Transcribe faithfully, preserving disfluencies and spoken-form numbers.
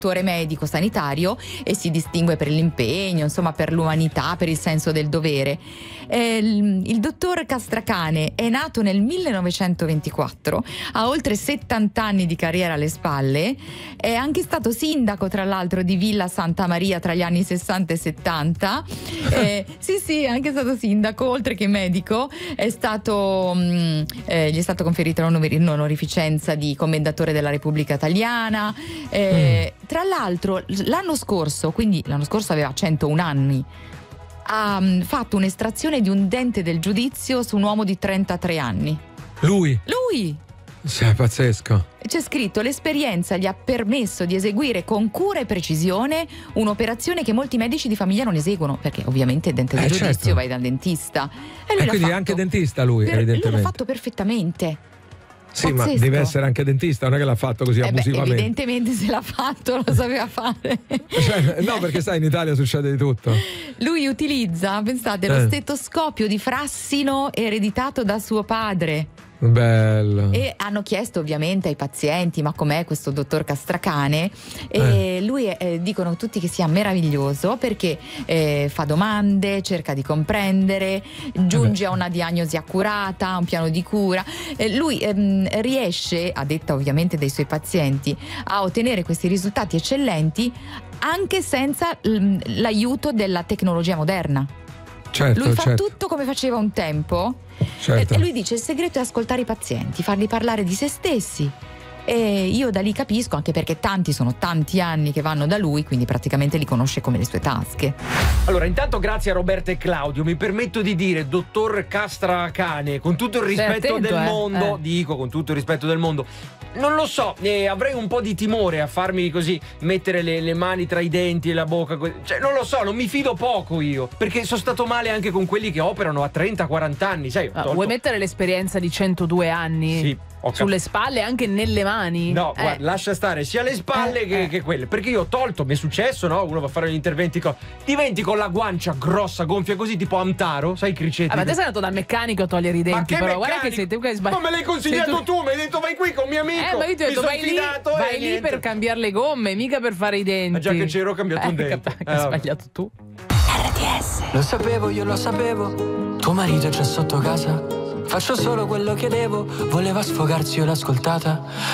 dottore medico sanitario e si distingue per l'impegno, insomma per l'umanità, per il senso del dovere. Eh, il, il dottor Castracane è nato nel millenovecentoventiquattro, ha oltre settanta anni di carriera alle spalle, è anche stato sindaco tra l'altro di Villa Santa Maria tra gli anni sessanta e settanta. Eh, sì sì, è anche stato sindaco, oltre che medico, è stato mh, eh, gli è stato conferito l'onorificenza di commendatore della Repubblica Italiana. Eh, mm. Tra l'altro l'anno scorso, quindi l'anno scorso aveva centouno anni, ha um, fatto un'estrazione di un dente del giudizio su un uomo di trentatré anni. Lui? Lui! Cioè, pazzesco. C'è scritto: l'esperienza gli ha permesso di eseguire con cura e precisione un'operazione che molti medici di famiglia non eseguono, perché ovviamente il dente del eh, giudizio certo. vai dal dentista. E lui e l'ha quindi fatto. è anche dentista lui, per, evidentemente. Lui l'ha fatto perfettamente. Sì, Pazzesco. ma deve essere anche dentista, non è che l'ha fatto così eh abusivamente. beh, evidentemente se l'ha fatto lo sapeva fare. Cioè, no, perché sai, in Italia succede di tutto. Lui utilizza, pensate, lo eh. stetoscopio di Frassino ereditato da suo padre. Bello. E hanno chiesto ovviamente ai pazienti: ma com'è questo dottor Castracane? E eh. lui eh, dicono tutti che sia meraviglioso, perché eh, fa domande, cerca di comprendere, giunge eh a una diagnosi accurata, a un piano di cura. Eh, lui ehm, riesce, a detta ovviamente dei suoi pazienti, a ottenere questi risultati eccellenti anche senza l- l'aiuto della tecnologia moderna. Certo, lui fa certo. tutto come faceva un tempo. Certo. E lui dice: il segreto è ascoltare i pazienti, farli parlare di se stessi. E io da lì capisco, anche perché tanti sono tanti anni che vanno da lui, quindi praticamente li conosce come le sue tasche. Allora, intanto grazie a Roberta e Claudio, mi permetto di dire, dottor Castracane, con tutto il rispetto attento, del eh. mondo, eh. dico con tutto il rispetto del mondo, non lo so, eh, avrei un po' di timore a farmi così mettere le, le mani tra i denti e la bocca, cioè non lo so, non mi fido poco io, perché sono stato male anche con quelli che operano a trenta quaranta anni, sai. Ho No, tolto... vuoi mettere l'esperienza di centodue anni? Sì. Sulle spalle, anche nelle mani? No, eh. guarda, lascia stare sia le spalle eh, che, eh. che quelle. Perché io ho tolto, mi è successo, no? Uno va a fare gli interventi co- diventi con la guancia grossa, gonfia così, tipo Amtaro, sai i cricetti. Ah, ma te sei andato dal meccanico a togliere i denti, Ma che però guarda che meccanico? sei tu che hai sbagliato. Ma me l'hai consigliato tu... tu, mi hai detto vai qui con mio amico. Eh, ma io ti ho Mi detto son vai lì, fidato, vai e lì niente. per cambiare le gomme, mica per fare i denti. Ma già che c'ero ho cambiato eh, un dente. Che Eh, hai vabbè. sbagliato tu. R T S. Lo sapevo, io lo sapevo. Tuo marito c'è sotto casa. Faccio solo quello che devo. Voleva sfogarsi, io l'ho ascoltata.